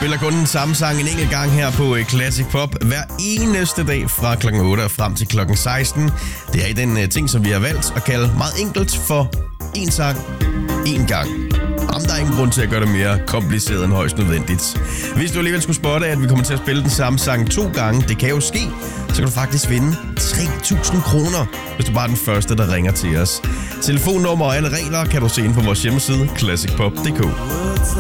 spiller kun den samme sang en enkelt gang her på Classic Pop hver eneste dag fra kl. 8 og frem til kl. 16. Det er den ting, som vi har valgt at kalde meget enkelt for én sang, én gang. Jamen, der er ingen grund til at gøre det mere kompliceret end højst nødvendigt. Hvis du alligevel skulle spotte, at vi kommer til at spille den samme sang 2 gange, det kan jo ske, så kan du faktisk vinde 3.000 kroner, hvis du bare er den første, der ringer til os. Telefonnummer og alle regler kan du se ind på vores hjemmeside, classicpop.dk.